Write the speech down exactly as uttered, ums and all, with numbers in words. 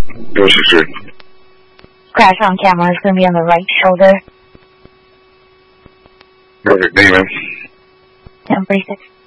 六七十。 Crash on camera is going to be on the right shoulder. Perfect. Thank you, man. ten forty-six.